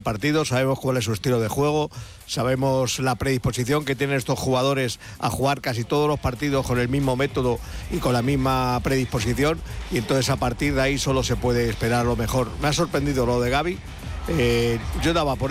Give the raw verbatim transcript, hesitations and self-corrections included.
partido, sabemos cuál es su estilo de juego, sabemos la predisposición que tienen estos jugadores a jugar casi todos los partidos con el mismo método y con la misma predisposición, y entonces a partir de ahí solo se puede esperar lo mejor. Me ha sorprendido lo de Gavi, eh, yo daba por